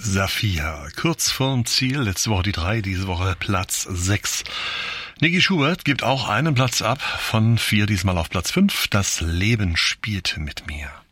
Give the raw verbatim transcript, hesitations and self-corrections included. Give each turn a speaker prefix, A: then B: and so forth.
A: Saphir. Kurz vorm Ziel, letzte Woche die drei, diese Woche Platz sechs. Niki Schubert gibt auch einen Platz ab, von vier diesmal auf Platz fünf. Das Leben spielt mit mir.